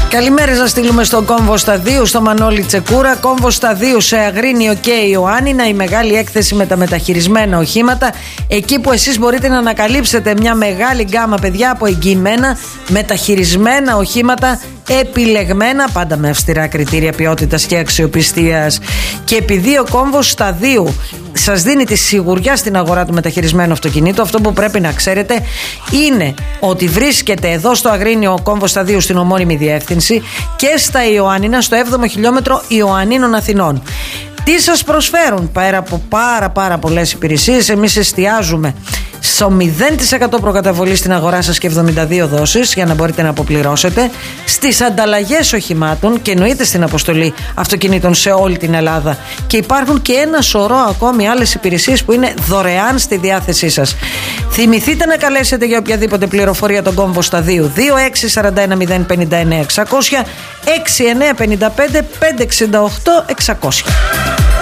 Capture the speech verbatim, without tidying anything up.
Καλημέρες να στείλουμε στον Κόμβο Σταδίου, στο Μανώλη Τσεκούρα. Κόμβο Σταδίου σε Αγρίνιο και Ιωάννινα, η μεγάλη έκθεση με τα μεταχειρισμένα οχήματα. Εκεί που εσείς μπορείτε να ανακαλύψετε μια μεγάλη γκάμα, παιδιά, από εγγυημένα μεταχειρισμένα οχήματα, επιλεγμένα, πάντα με αυστηρά κριτήρια ποιότητας και αξιοπιστίας. Και επειδή ο Κόμβος Σταδίου σας δίνει τη σιγουριά στην αγορά του μεταχειρισμένου αυτοκινήτου, αυτό που πρέπει να ξέρετε είναι ότι βρίσκεται εδώ στο Αγρίνιο ο Κόμβος Σταδίου στην ομώνυμη διεύθυνση και στα Ιωάννινα, στο έβδομο χιλιόμετρο Ιωαννίνων Αθηνών. Τι σας προσφέρουν? Πέρα από πάρα πάρα πολλές υπηρεσίες, εμείς εστιάζουμε στο μηδέν τοις εκατό προκαταβολή στην αγορά σας και εβδομήντα δύο δόσεις για να μπορείτε να αποπληρώσετε, στις ανταλλαγές οχημάτων και εννοείται στην αποστολή αυτοκινήτων σε όλη την Ελλάδα. Και υπάρχουν και ένα σωρό ακόμη άλλες υπηρεσίες που είναι δωρεάν στη διάθεσή σας. Θυμηθείτε να καλέσετε για οποιαδήποτε πληροφορία τον Κόμβο Σταδίου δύο έξι τέσσερα ένα μηδέν πέντε εννέα εξακόσια, έξι εννέα πέντε πέντε πέντε έξι οκτώ εξακόσια.